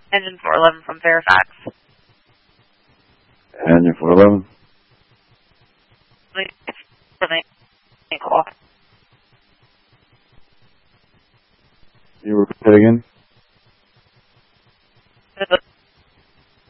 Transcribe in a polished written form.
Engine 411 from Fairfax. Engine 411. You repeat it again?